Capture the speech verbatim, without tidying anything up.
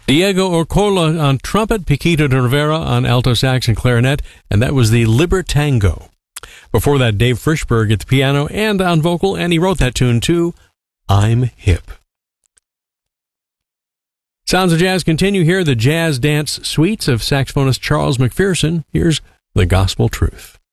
Diego Orcola on trumpet, Paquito de Rivera on alto sax and clarinet, and that was the Libertango. Before that, Dave Frischberg at the piano and on vocal, and he wrote that tune too, I'm Hip. Sounds of Jazz continue here, the Jazz Dance Suites of saxophonist Charles McPherson. Here's The Gospel Truth.